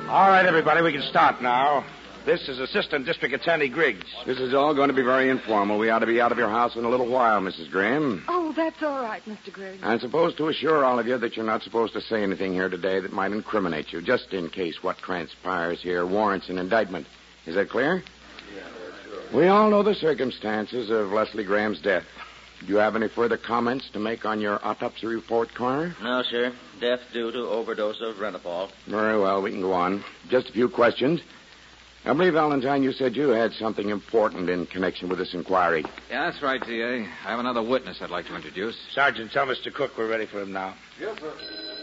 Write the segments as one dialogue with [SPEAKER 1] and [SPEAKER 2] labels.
[SPEAKER 1] All right, everybody, we can start now. This is Assistant District Attorney Griggs.
[SPEAKER 2] This is all going to be very informal. We ought to be out of your house in a little while, Mrs. Graham.
[SPEAKER 3] Oh, that's all right, Mr. Griggs.
[SPEAKER 2] I'm supposed to assure all of you that you're not supposed to say anything here today that might incriminate you, just in case what transpires here warrants an indictment. Is that clear?
[SPEAKER 1] Yeah, sure.
[SPEAKER 2] We all know the circumstances of Leslie Graham's death. Do you have any further comments to make on your autopsy report, Coroner?
[SPEAKER 4] No, sir. Death due to overdose of Renapol.
[SPEAKER 2] Very well, we can go on. Just a few questions. I believe, Valentine, you said you had something important in connection with this inquiry.
[SPEAKER 5] Yeah, that's right, D.A. I have another witness I'd like to introduce.
[SPEAKER 1] Sergeant, tell Mr. Cook we're ready for him now.
[SPEAKER 2] Yes, sir.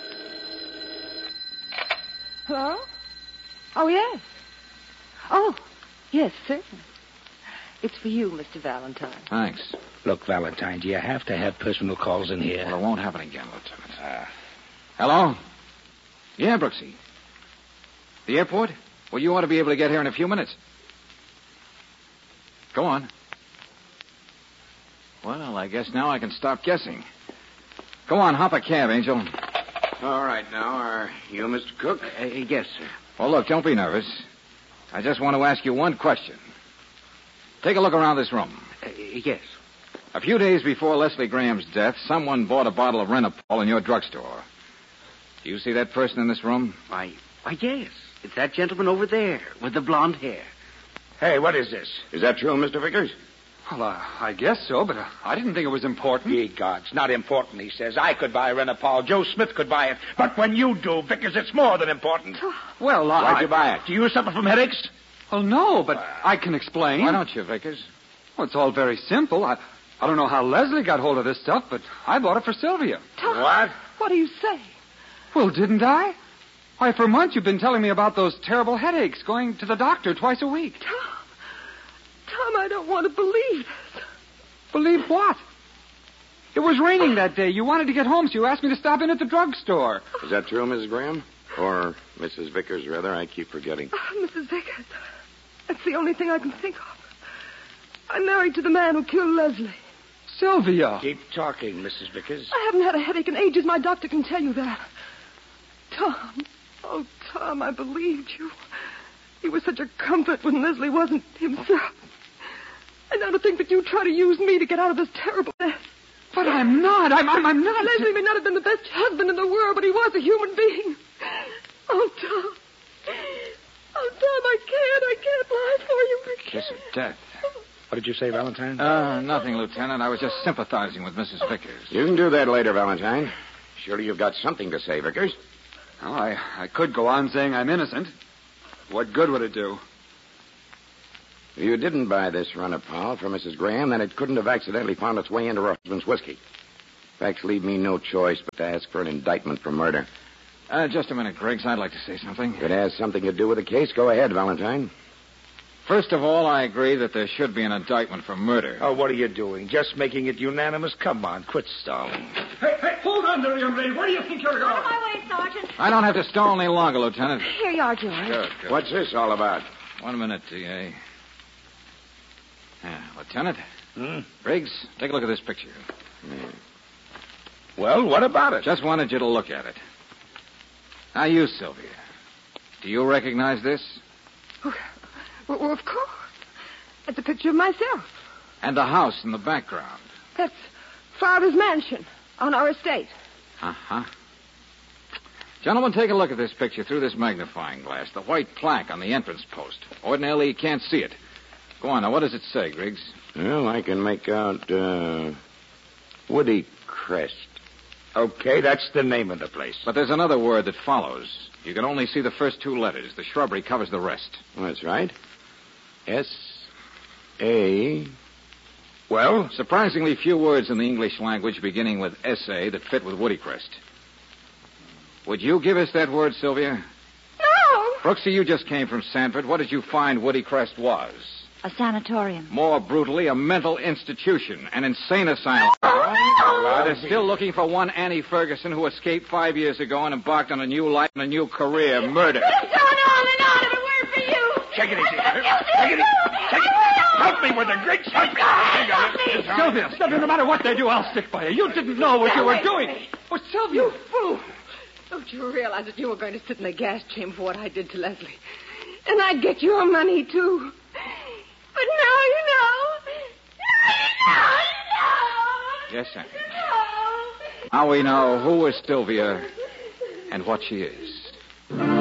[SPEAKER 3] Hello? Oh, yes. Oh, yes, certainly. It's for you, Mr. Valentine.
[SPEAKER 5] Thanks.
[SPEAKER 1] Look, Valentine, do you have to have personal calls in here?
[SPEAKER 5] Well, it won't happen again, Lieutenant. Hello? Yeah, Brooksy. The airport? Well, you ought to be able to get here in a few minutes. Go on. Well, I guess now I can stop guessing. Go on, hop a cab, Angel.
[SPEAKER 2] All right, now, are you Mr. Cook?
[SPEAKER 1] Yes, sir.
[SPEAKER 5] Well, look, don't be nervous. I just want to ask you one question. Take a look around this room.
[SPEAKER 1] Yes.
[SPEAKER 5] A few days before Leslie Graham's death, someone bought a bottle of Renapol in your drugstore. Do you see that person in this room?
[SPEAKER 6] Why, yes. It's that gentleman over there with the blonde hair.
[SPEAKER 1] Hey, what is this?
[SPEAKER 2] Is that true, Mr. Vickers?
[SPEAKER 7] Well, I guess so, but I didn't think it was important.
[SPEAKER 1] Ye gods, not important, he says. I could buy Renapol. Joe Smith could buy it. But when you do, Vickers, it's more than important.
[SPEAKER 7] Well,
[SPEAKER 2] Why'd you buy it?
[SPEAKER 1] Do you suffer from headaches?
[SPEAKER 7] Well, no, but I can explain.
[SPEAKER 5] Why don't you, Vickers?
[SPEAKER 7] Well, it's all very simple. I don't know how Leslie got hold of this stuff, but I bought it for Sylvia.
[SPEAKER 3] Tom,
[SPEAKER 1] What?
[SPEAKER 3] what do you say?
[SPEAKER 7] Well, didn't I? Why, for months you've been telling me about those terrible headaches, going to the doctor twice a week.
[SPEAKER 3] Tom, I don't want to believe this.
[SPEAKER 7] Believe what? It was raining that day. You wanted to get home, so you asked me to stop in at the drugstore.
[SPEAKER 2] Is that true, Mrs. Graham? Or Mrs. Vickers, rather? I keep forgetting.
[SPEAKER 3] Mrs. Vickers, that's the only thing I can think of. I'm married to the man who killed Leslie.
[SPEAKER 7] Sylvia.
[SPEAKER 1] Keep talking, Mrs. Vickers.
[SPEAKER 3] I haven't had a headache in ages. My doctor can tell you that. Tom. Oh, Tom, I believed you. You were such a comfort when Leslie wasn't himself. And now to think that you try to use me to get out of this terrible mess.
[SPEAKER 7] But I'm not. I'm not.
[SPEAKER 3] Leslie may not have been the best husband in the world, but he was a human being. Oh, Tom. Oh, Tom, I can't lie for you.
[SPEAKER 5] Kiss of death.
[SPEAKER 1] What did you say, Valentine?
[SPEAKER 5] Nothing, Lieutenant. I was just sympathizing with Mrs. Vickers.
[SPEAKER 2] You can do that later, Valentine. Surely you've got something to say, Vickers.
[SPEAKER 7] Well, I could go on saying I'm innocent. What good would it do?
[SPEAKER 2] If you didn't buy this Renapol for Mrs. Graham, then it couldn't have accidentally found its way into her husband's whiskey. Facts leave me no choice but to ask for an indictment for murder.
[SPEAKER 5] Just a minute, Griggs. I'd like to say something.
[SPEAKER 2] If it has something to do with the case, go ahead, Valentine.
[SPEAKER 5] First of all, I agree that there should be an indictment for murder.
[SPEAKER 1] Oh, what are you doing? Just making it unanimous? Come on, quit stalling.
[SPEAKER 7] Hey, hold on there, young lady. Where do you think you're going?
[SPEAKER 8] Out of my way, Sergeant.
[SPEAKER 5] I don't have to stall any longer, Lieutenant.
[SPEAKER 8] Here you are, George.
[SPEAKER 5] Good.
[SPEAKER 2] What's this all about?
[SPEAKER 5] 1 minute, D.A. Lieutenant.
[SPEAKER 1] Hmm?
[SPEAKER 5] Briggs, take a look at this picture.
[SPEAKER 1] Well, what about it?
[SPEAKER 5] Just wanted you to look at it. Now, you, Sylvia. Do you recognize this?
[SPEAKER 3] Well, of course. That's a picture of myself.
[SPEAKER 5] And the house in the background.
[SPEAKER 3] That's Father's mansion on our estate.
[SPEAKER 5] Uh-huh. Gentlemen, take a look at this picture through this magnifying glass. The white plaque on the entrance post. Ordinarily, you can't see it. Go on, now, what does it say, Griggs?
[SPEAKER 2] Well, I can make out, Woody Crest.
[SPEAKER 1] Okay, that's the name of the place.
[SPEAKER 5] But there's another word that follows. You can only see the first 2 letters. The shrubbery covers the rest.
[SPEAKER 2] Well, that's right. S-A...
[SPEAKER 1] Well?
[SPEAKER 5] Surprisingly few words in the English language beginning with S-A that fit with Woodycrest. Would you give us that word, Sylvia?
[SPEAKER 3] No!
[SPEAKER 5] Brooksy, you just came from Sanford. What did you find Woodycrest was?
[SPEAKER 8] A sanatorium.
[SPEAKER 5] More brutally, a mental institution, an insane asylum. They're still looking for one Annie Ferguson who escaped 5 years ago and embarked on a new life and a new career, murder.
[SPEAKER 8] It's on and on, and a word for you.
[SPEAKER 1] Take it easy. Take it easy. Take it. Help me with the Griggs. Help me.
[SPEAKER 7] Sylvia, no matter what they do, I'll stick by you. You didn't know what you were doing. Oh, Sylvia.
[SPEAKER 3] You fool. Don't you realize that you were going to sit in the gas chamber for what I did to Leslie? And I'd get your money, too. But now you know. Now you know.
[SPEAKER 5] Yes, Sandy. Now we know who is Sylvia and what she is.